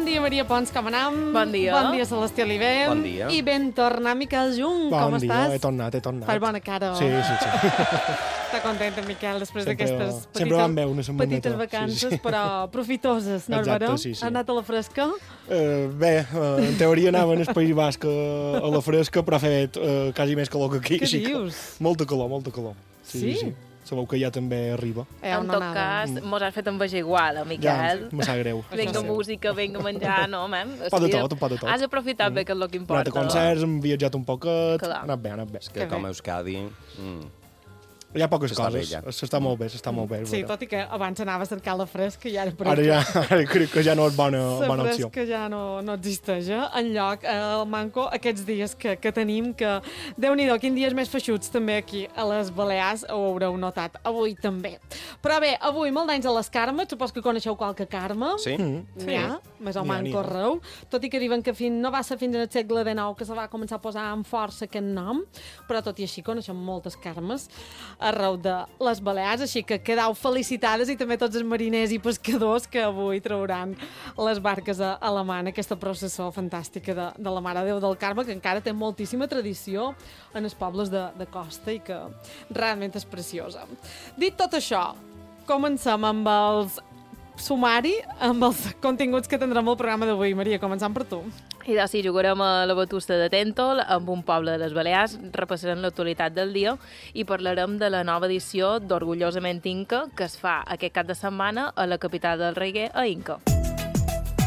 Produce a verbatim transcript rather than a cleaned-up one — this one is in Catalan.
dia, Maria Pons, com anam? Bon dia. Bon dia, Celestí Oliver. Bon dia. I ben tornar, Miquel Jung, Bon com dia, estàs? he tornat, he tornat. Fas bona cara, Sí, sí, sí. Està content, en Miquel, després Sempre- d'aquestes sempre vam veure una setmaneta. petites vacances, Sí, sí. però profitoses, no, Exacte, Álvaro? sí, sí. Ha anat a la fresca? Uh, bé, uh, en teoria anaven al País Basc a, a la fresca, però ha fet uh, quasi més calor que aquí. Què així que dius? Molta calor, molta calor. Sí? sí. Sabeu que ja també arriba. Eh, En on tot anàvem? cas, mos has fet envejar igual, eh, Ja, Miquel. me sap greu. Vinga sí. música, vinga menjar, no, man? Pot de tot, pot de tot. Has aprofitat bé, que és el que Hem anat importa. a concerts, hem viatjat un poquet, Clar. ha anat bé, ha anat bé. És que com a Euskadi... Mm. Hi ha poques S'està coses, bé, ja. s'està molt bé, s'està molt bé. és Sí, veritat. tot i que abans anava a cercar la fresca i ara per Ara ja, ara crec que ja no és bona, la bona opció. fresca ja no, no existeix, eh? Enlloc, eh, el manco, aquests dies que, que tenim, que Déu-n'hi-do, quin dies més feixuts també aquí a les Balears, ho haureu notat, avui també. Però bé, avui molt d'anys a les Carmes, supos que coneixeu qualque Carme. Sí? Mm. N'hi ha, més o N'hi ha, n'hi manco ha. arreu, tot i que diuen que fin, no va ser fins en el segle dinou que se va començar a posar amb força aquest nom, però tot i així coneixem moltes Carmes arreu de les Balears, així que quedau felicitades i també tots els mariners i pescadors que avui trauran les barques a, a la mà en aquesta processó fantàstica de, de la Mare de Déu del Carme, que encara té moltíssima tradició en els pobles de, de costa i que realment és preciosa. Dit tot això, comencem amb els sumari, amb els continguts que tindrem al programa d'avui. Maria, començant per tu. I doncs sí, jugarem a la Batusta de Tèntol amb un poble de les Balears, repassarem l'actualitat del dia i parlarem de la nova edició d'Orgullosament Inca que es fa aquest cap de setmana a la capital del reggae, a Inca.